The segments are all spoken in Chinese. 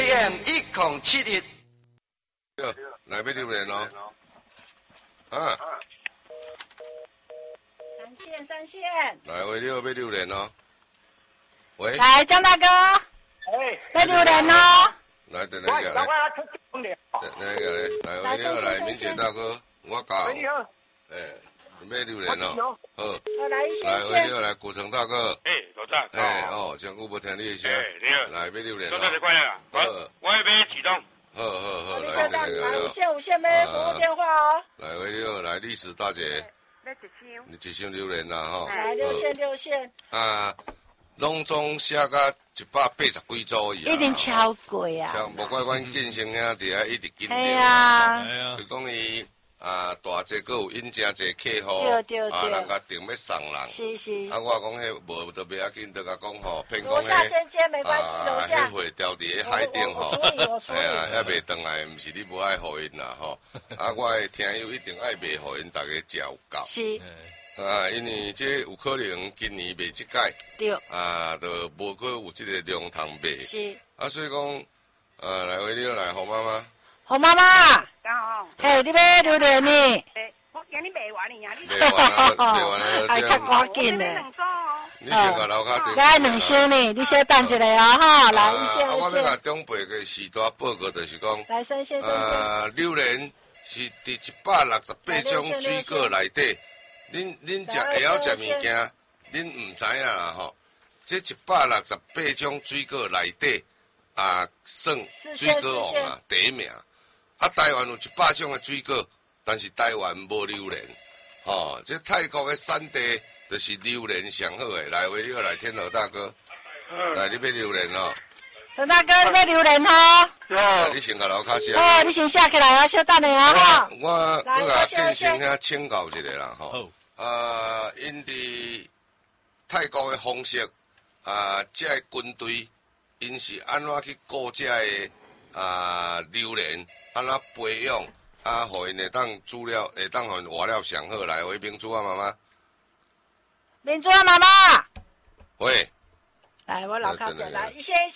AM 1071。 来要榴莲哦。啊。 三线。 来，喂，你好，要榴莲哦。喂。 来，江大哥。要榴莲哦。 来，等那个来。那个来，喂，你好，来，明姐大哥，我搞。 喂，你好。 要榴莲哦。好。 来一线。 来，喂，你好，来，古城大哥。 老张。 哦，真久无听你的声。 你好。 来，要榴莲哦。 老张，你快点啊！我要启动。 好，来， 来5线没服务电话哦。 来，喂，你好，来，历史大姐。你一箱榴莲啦，吼。 来6线。 啊，拢总写甲180几组伊啊。 一定超贵啊！ 像无怪阮建生兄弟啊，一直紧张。 系啊。 就讲伊大姐佫有引真济客户， 对。 人家订要送人。 是。 我讲迄无都袂要紧，都甲讲吼，骗讲楼下先接没关系，楼下。 迄货掉伫海顶吼，还袂转来，毋是你无爱互因啦吼。我的听友一定爱卖互因，大家食有够。 是。 因为这有可能今年卖即届， 对， 就无可有这个量通卖， 是， 所以讲，来为你来何妈妈， 何妈妈，嘿，你要榴莲呢？ 我今日卖完了呀， 卖完了， 还较赶紧的， 你先甲楼骹来2箱呢，你先等一下啊哈，来1线。 我要甲长辈个时代报告，就是讲， 来3线。 榴莲是伫168种水果内底。恁食会晓食物件，恁唔知影啦吼。这168种水果内底算水果王啊，第一名。台湾有100种的水果，但是台湾无榴莲。这泰国的产地就是榴莲上好的。来，为你好，来天河大哥，来你要榴莲哦。 陈大哥，你要榴莲吼？ 你先甲楼骹写。 你先写起来啊，稍等下啊吼。 我甲建生兄请教一下啦吼。因伫泰国的方式，这个军队因是安怎去顾这个榴莲，安怎培养，互因会当煮了，会当互因活了上好。来，喂，明珠啊妈妈， 明珠啊妈妈， 喂， 来，我老卡者来1线。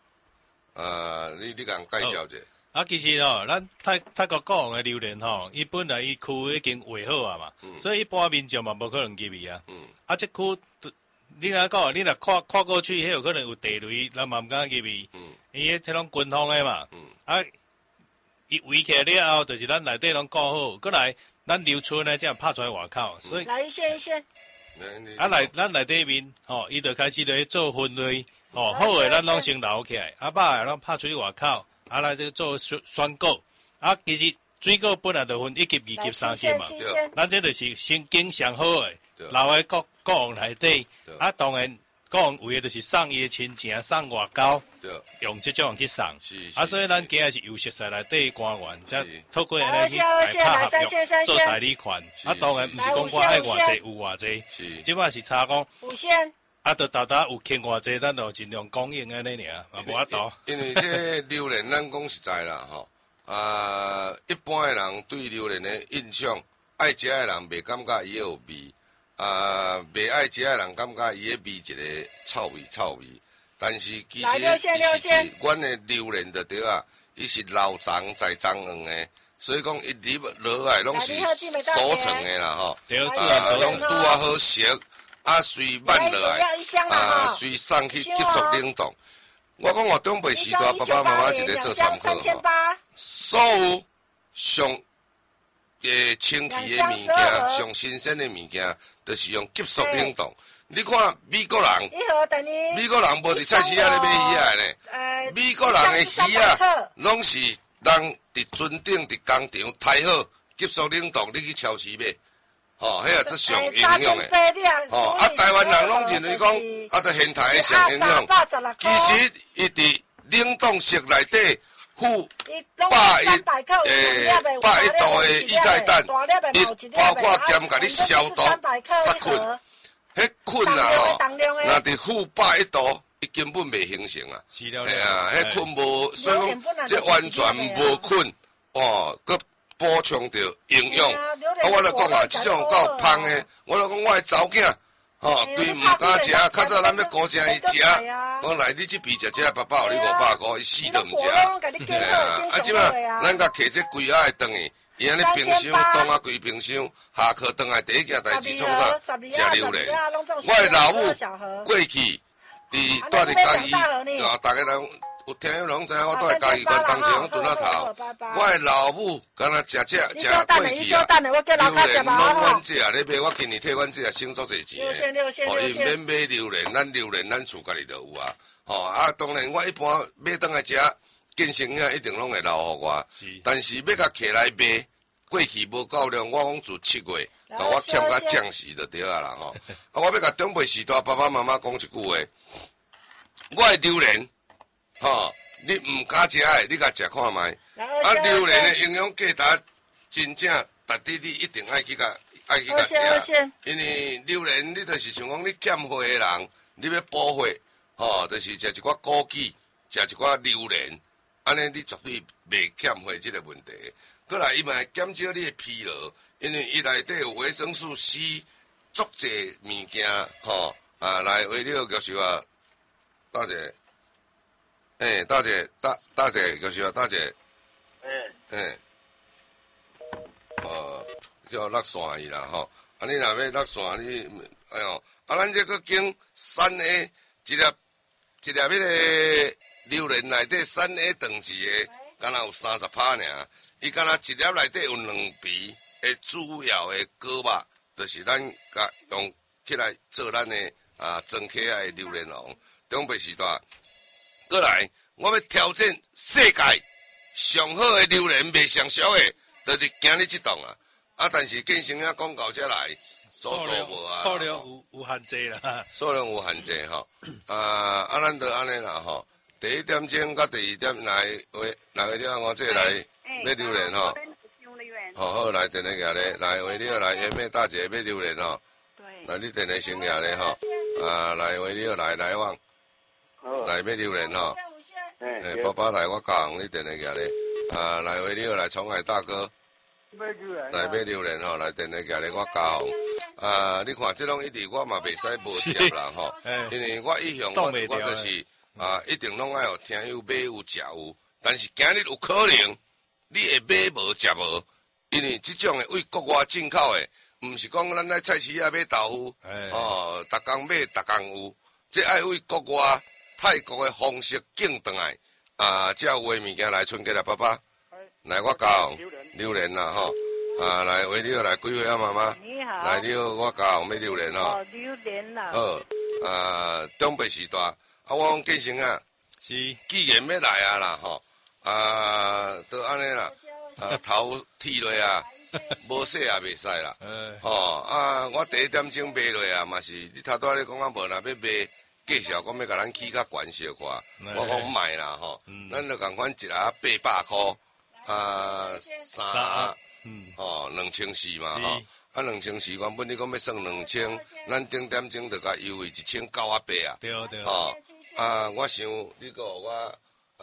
你甲人介绍者。 其实咱泰国国王的榴莲伊本来伊区已经画好啊嘛，所以一般民众嘛无可能入去啊。这区你若讲，你若看过去，迄有可能有地雷，咱嘛毋敢入去。伊迄种军方的嘛，伊围起来了后，就是咱内底拢顾好，过来咱留村呢，才样拍出来外口。所以来1线。 咱内底面伊就开始咧做分类，好的咱拢先留起来，歹的咱拍出去外口。来这做选购，其实水果本来就分1级、2级、3级嘛，咱这就是先经上好的，留在国王内底，当然国王为的就是送伊的亲情，送外交，用这种去送，所以咱今日是由熟悉内底官员，才透过安尼去来插合约做代理权，当然毋是讲我爱偌济有偌济，即摆是查讲 5线。 就大有欠偌济，咱就尽量供应安尼尔，无法度。 因为这榴莲，咱讲实在啦，一般的人对榴莲的印象，爱食的人袂感觉伊有味，袂爱食的人感觉伊的味一个臭味。但是其实阮的榴莲就对啊，伊是老长在长黄的，所以讲一入落来拢是熟成的啦吼，拢拄啊好食。随慢落来，随送去急速冷冻。我讲我长辈时代，爸爸妈妈一个做参考所有上清气的物件、上新鲜的物件，都是用急速冷冻。你看美国人无伫菜市仔咧买鱼仔呢，美国人的鱼仔拢是人伫船顶、伫工厂抬好，急速冷冻，你去超市买。迄个最上营养的，台湾人拢认为讲，就现代的上营养，其实伊伫冷冻室内底附101度的液态氮，伊包括兼甲你消毒杀菌，迄菌啊若伫负101度，伊根本袂形成啊，迄菌无，所以讲这完全无菌，佮补充着营养，我来讲啊，这种够芳的，我来讲我的查某囝， 吼，对，唔敢食。较早咱要高正伊食，讲来你这边食这爸爸，你500块，伊死都唔食。嘿啊，即摆咱甲摕这规仔的顿去，伊安尼冰箱冻啊规冰箱，下课顿来第一件代志创啥？食榴莲。我的老母过去伫住伫家己，啊，大家人。有听有拢知影，我住在嘉义县东城屯仔头。我的老母敢若食过去啊，榴莲拢阮姐咧买，我今年替阮姐省足侪钱诶。哦，伊免买榴莲，咱榴莲咱厝家己就有啊。吼啊，当然我一般买倒来食，健身啊一定拢会留互我。但是要甲摕来卖，过去无够量，我讲自7月，甲我欠甲降时就对啊啦吼。啊，我要甲长辈时代爸爸妈妈讲一句话，我的榴莲。吼，你唔敢食诶，你甲食看卖。啊，榴莲诶营养价值真正值得你一定爱去甲食。因为榴莲你就是像讲你欠血诶人，你要补血，吼，就是食一寡枸杞，食一寡榴莲，安尼你绝对袂欠血即个问题。过来伊嘛会减少你诶疲劳，因为伊内底有维生素 C， 足侪物件，吼啊来为了就是话，大姐。大姐，大姐，就是啊，大姐，叫落线伊啦吼。啊，你若要落线，你哎呦，啊，咱这个经3 A 一粒迄个榴莲内底3 A 等级的，敢若有30%尔。伊敢若一粒内底有2皮的主要的果肉，就是咱甲用起来做咱的装起来的榴莲王，中北时代。过来，我要挑战世界上好的榴莲卖上俗的，就是今日这档啊！啊，但是健身啊广告才来，数无啊。 数量有限制啦。 数量有限制吼，咱就安尼啦吼。第1点钟甲第2点来了，我这来买榴莲吼。好，来电来举咧，来为了来买大姐买榴莲吼。来你电来先举咧吼，来为了来往。来买榴莲吼，爸爸来我教你电来举咧，来为了来宠爱大哥，来买榴莲吼，来电来举咧我教，你看这种一直我嘛袂使无接啦吼，因为我以向我就是一定拢爱有听有买有食有，但是今日有可能你会买无食无，因为这种的为国外进口的，毋是讲咱来菜市啊买豆腐，逐工买逐工有，这爱为国外。泰国的方式进转来，才有诶物件来春节来爸爸，来我教榴莲啦吼，来为你来几岁啊妈妈？ 你好， 来你好，我教买榴莲吼。 榴莲啦。 好，中北时代，我讲健身啊， 是， 既然要来啊啦吼，都安尼啦，头剃落啊，无洗也袂使啦，吼我第1点钟买落啊，嘛是你头拄仔你讲无若要买。介绍讲要甲咱起较悬小看，我讲唔卖啦吼，咱就共款一盒800块，3，吼2400嘛吼，2400原本你讲要算2000，咱顶点钟就甲优惠1980啊， 对， 吼我想你讲我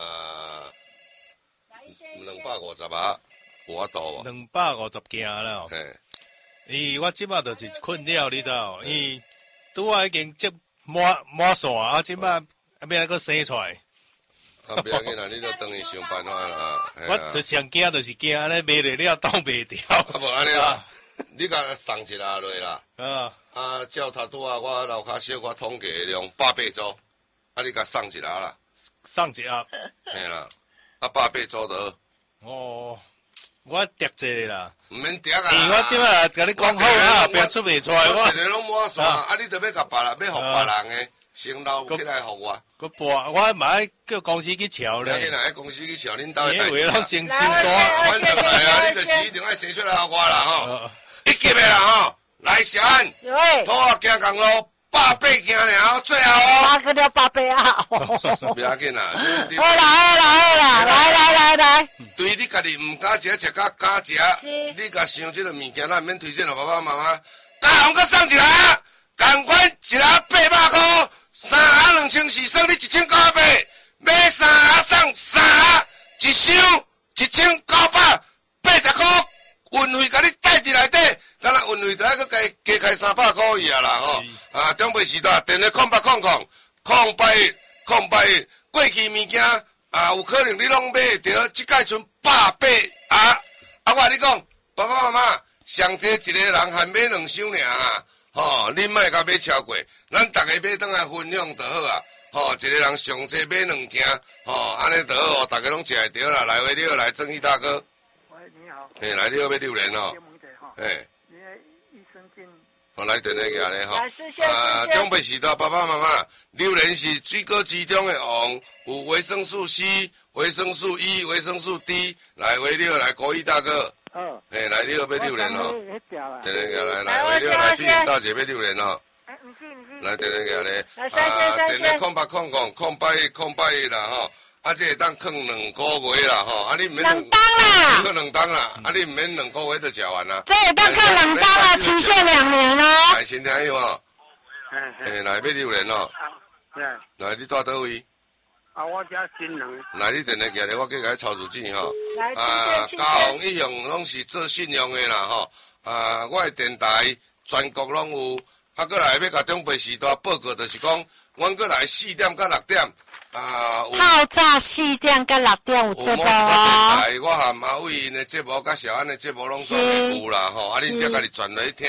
250啊，有法度无 ？250件啦，我即摆就是困扰你知道，因为拄仔已经接。满线啊！即摆要来个生出来。 不要紧啦，你都等伊想办法啦。 我最上惊就是惊安尼卖了倒卖掉。 无安尼啦，你甲送一下落啦。照头拄啊，我楼骹小可统计量800组，你甲送一下啦。 送一下。 嘿啦，800组就。 哦，我叠者啦。 毋免叠啊！ 我即摆甲你讲好啊，别出袂出来。 我定定拢满线，你着要甲别人，要互别人诶，先留起来互我。 个拨，我嘛爱叫公司去瞧咧。 你哪个公司去瞧恁兜诶代志？ 因为拢先大， 反正来啊，你就是一定爱生出来互我啦吼。一级诶啦吼，来先，拖啊行公路800件了，最后 8个了800啊！ 不要紧啦， 好啦，来。 对你家己唔敢食，食甲敢食，你甲想即个物件，咱免推荐互爸爸妈妈。加红个送一个，共款一盒800块，3盒2400，算你1980，买3盒送3盒，1箱1980块，运费甲你带伫内底，敢若运费就还佫加开300块去啊啦吼， 中北时代电话0800过去物件有可能你拢买着，即届剩180我跟你讲，爸爸妈妈上济一个人还买2箱尔恁莫甲买超过，咱逐个买转来分享就好一个人上济买2件安尼就好大家拢食会着啦。来话你好，来正义大哥。 喂，你好。 来你好，要榴莲你益生菌。 来电话过来来谢谢。 中北时代爸爸妈妈，榴莲是水果之中的王，有维生素 C、维生素 E、维生素 D。来话你好，来国义大哥。来你好，要榴莲电话过来话你好，来碧云大姐要榴莲唔是。 来电话过来。 来谢谢。 电话0800啦这会当放2个月啦你唔免 2档啦， 放2档啦你唔免2个月就吃完啦。 这会当放2档啊，期限2年哦。 来先听有来要榴莲来你住倒位？ 我家新人。 来你电话过来，我给操作钱来， 嘉宏一样拢是做信用的啦我的电台全国拢有过来要甲中北时代报告，就是讲，阮过来4点到6点透早4点到6点有节目我和阿伟因的节目甲小安的节目拢总会有啦恁才家己转来听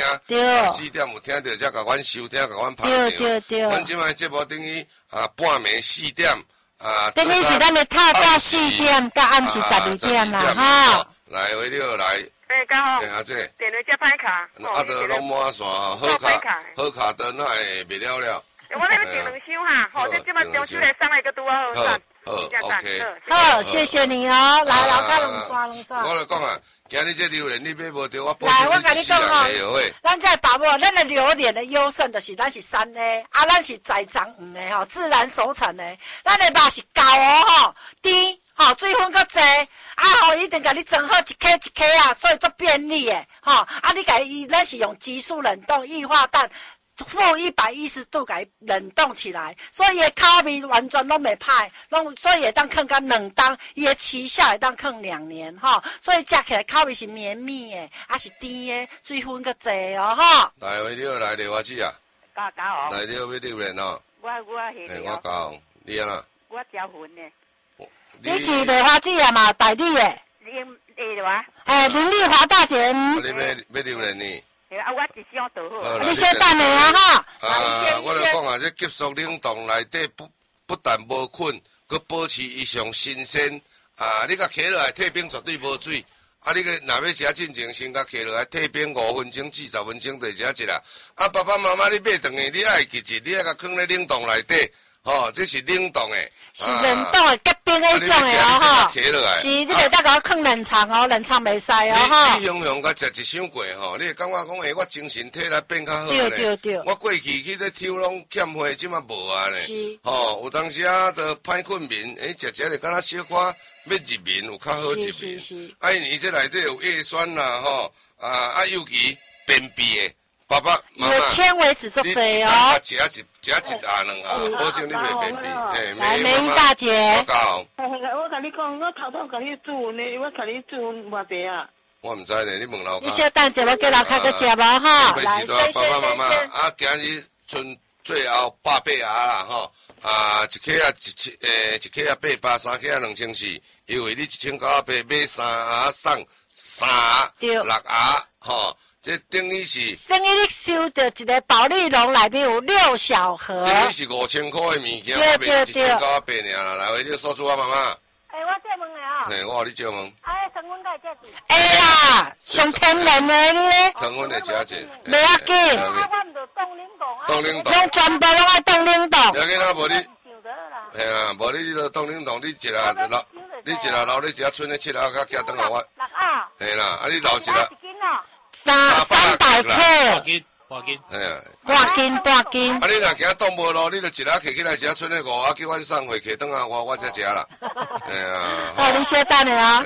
，4点有听到才甲阮收听，甲阮拍掉。阮即摆节目等于半暝4点等于是咱的透早4点到暗时12点啦来，话你好来。 嘉宏。 阿姐。 电话接歹卡。 就拢满线好卡的那会袂了。 我那边订2箱这即摆中秋来送来个拄好算。 OK。 好，谢谢你哦。来，老家两刷。 我来讲今日这榴莲你买无着，我来，我甲你讲咱这把握，咱的榴莲的优胜就是咱是山的，咱是栽种的自然熟成的，咱的肉是厚甜水分较济一定甲你整好一颗一颗所以做便利的你甲伊咱是用急速冷冻液化氮。负110度给冷冻起来，所以伊的口味完全拢袂歹，所以会当放到2档，伊的期效会当放2年所以食起来口味是绵密的，是甜的，水分较济来， 话你好，来莲花籽嘉宏。 来你好，要榴莲我是。 我嘉宏，你啊我招魂的。 你是莲花籽嘛？代理的。林丽华大姐。 你要榴莲呢？ 我一箱就好。 你先等下我就讲这急速冷冻内底不但无菌，佮保持异常新鲜。你甲揢落来退冰绝对无水。你个若要食进前，先甲揢落来退冰5分钟至10分钟就食一啦。爸爸妈妈你买回去，你爱记住，你爱甲放咧冷冻内底。这是冷冻的。 是冷冻的结冰的迄种的是你袂当甲我放冷藏冷藏袂使你雄雄甲食一箱过你会感觉讲我精神体力变较好对。 我过去去咧抽拢欠火，即马无啊咧。 是。 有当时就歹困眠，食就敢若小可要入眠有较好入眠。 是。 因为这内底有叶酸啦尤其便秘的。爸爸妈妈， 有纤维质足侪食一2保证你袂便秘。 来，美玉大姐。 我甲你讲，我头甲你煮呢，我甲你煮偌济我毋知呢，你问老。 你小等者，我叫老开个食无来， 爸爸妈妈，今日剩最后800啦一克一克800，3克2400，因为你1900买3送3这等于是你收到一个保利龙内面有6小盒， 等于是5000块的物件，我卖1900尔啦。来，你说出妈妈。 我借问的我你借问。 成分该借啦，上天然的你咧。 成分的加钱。 袂要紧。 我唔着冻冷冻冻冷冻。 拢全部拢爱冻冷冻。 要紧无你。无你就冻冷冻，你一下老，你一剩的7盒较寄转来我。啦，你留一下。300克， 半斤。 半斤。 你若惊冻无咯，你就一盒摕起来食，剩的5盒叫阮送回去，等下我才食啦。 你小等下来，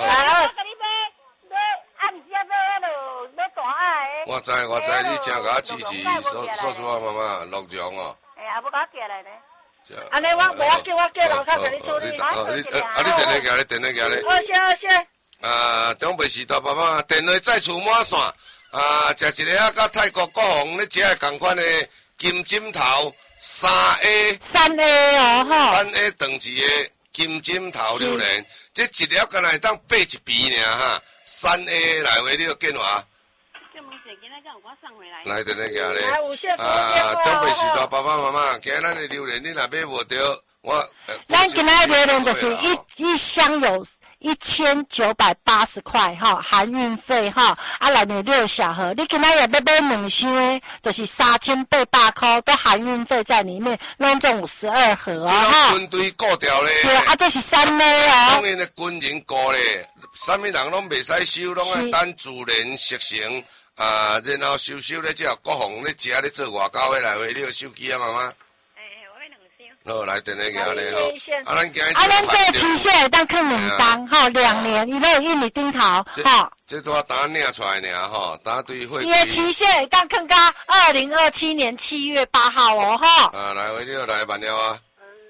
我知，你真甲我支持，说出我妈妈乐容不甲寄来呢。 安尼我袂要紧，我叫老卡甲你处理。 你电话过来。 好些。 中北时代爸爸电话再次满线。食一个甲泰国国王咧食的同款的金针头3A 哦吼 ，3A 等级的金针头榴莲，这一粒敢若会当8一皮尔哈，3A 来回你要见话。来，等下个咧，东北时代爸爸妈妈，今日咱的榴莲你若买无着， 咱今仔榴莲就是一箱有1980块哈，含运费哈，内面6小盒，你今仔要买2箱的，就是3800块，都含运费在里面，拢总有12盒哈。 军队顾掉咧。 对，这是3A哦。 当因的军人顾咧，啥物人拢袂使收，拢爱等自然熟成。然后收咧，只要国防咧食咧做外交的来回，你有手机啊，妈妈？ 我要2箱。 好，来等下个咧吼。 咱这期限会当放2档吼，2年，伊都有印你顶头吼。 这都要打领出来尔吼，打对会。 伊的期限会当放到2027年7月8号哦吼。 来回你来慢了啊。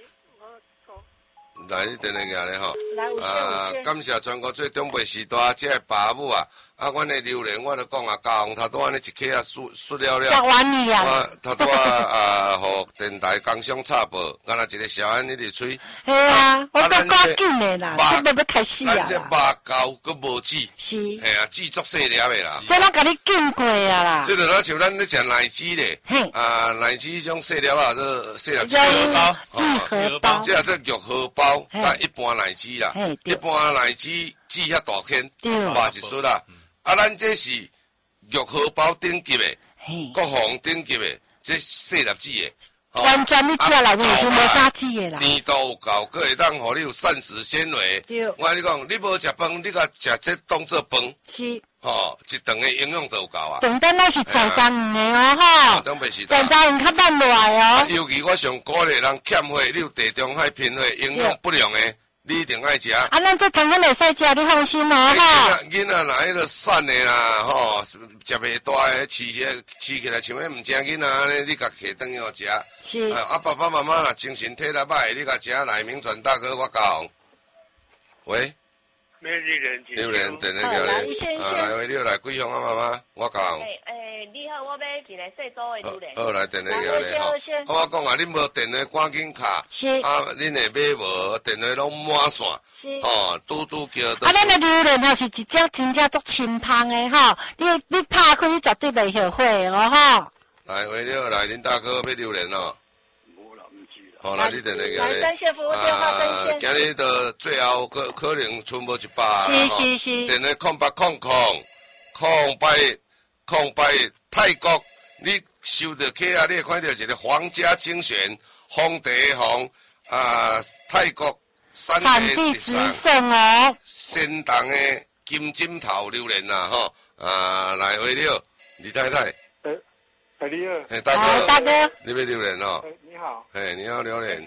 来，你等下个咧吼。感谢全国最东北时代这个爸母啊。阮的榴莲，我就讲啊，家红头拄安尼一克啊，输了了。 食完你啊！ 我头拄啊，互电台工商插播，敢若一个小安尼伫吹。 系啊，我都赶紧的啦，这要开始啊啦。 咱这肉胶佮无籽。 是。 系啊，籽足细粒的啦。 这拢甲你禁过啊啦。 这就若像咱咧食奶汁咧，奶汁迄种细粒啊，这细粒。 玉荷包。 这玉荷包，甲一般奶汁啦。一般奶汁籽遐大片，大一束啦。咱这是玉荷包顶级的，国防顶级的，这细粒子的， 完全你食内面是无啥籽的啦。 甜度有够，佫会当互你有膳食纤维。我跟你讲，你无食饭，你甲食这当做饭。 是。 吼，一顿的营养都有够啊。 顿顿咱是在章鱼的哦吼。在章鱼较慢来哦。 尤其我上鼓励人欠火，你有地中海贫血、营养不良的。你一定爱食。咱这糖咱袂使食，你放心哦吼。囡仔若迄个瘦的啦，吼，食袂大的，饲起来像迄毋正囡仔安尼，你甲摕转去互食。 是。 爸爸妈妈若精神体力歹，你甲食赖明传大哥我教。喂。榴莲，等下叫你。来回你来几箱啊，妈妈，我教。 你好，我要一个细组的榴莲。 好，来等下叫你吼。我讲啊，恁无电话赶紧卡。 是。 恁会买无？电话拢满线。 是。 嘟叫。 咱的榴莲吼是一只真正足清芳的吼，你拍开你绝对袂后悔哦吼。 来回你来，恁大哥要榴莲哦。好，来你等下叫你。 来，谢服务电话专线。 今日的最后可能剩无100。是。电话080008泰国，你收到客啊，你会看到一个皇家精选皇帝红泰国产地直送哦， 仙洞的金针头榴莲啦吼，来回了李太太。 你好。 大哥。 大哥。 你要榴莲哦。 你好。 你好榴莲。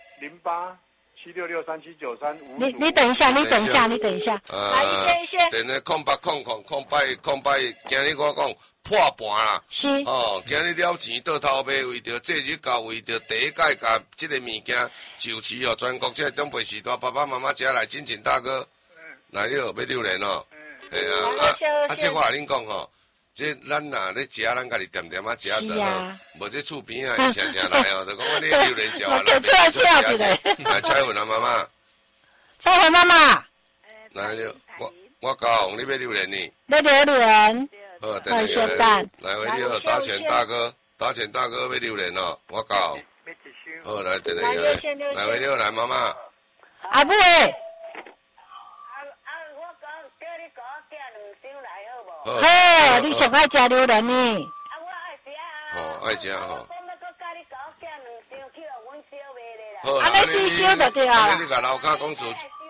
0876637935。 你等一下。来一些。 电话0800，今日我讲破盘啦。 是。 今日了钱倒头买，为着节日到，为着第一届甲这个物件就持哦，全国这东北时代爸爸妈妈家来亲情大哥来了要榴莲哦。这我甲恁讲吼。这咱若咧食，咱家己点点啊食得好，无这厝边啊，常来哦，就讲我你榴莲食完了，来彩云啊妈妈， 彩云妈妈， 来了，我教你要榴莲呢， 要榴莲， 好，等下来回了，打钱大哥要榴莲哦，我教，好来等下来回了来妈妈， 阿母。好，你上爱食榴莲呢？ 我爱食。爱食吼。 好，安尼吸收就对啊。 你甲楼骹讲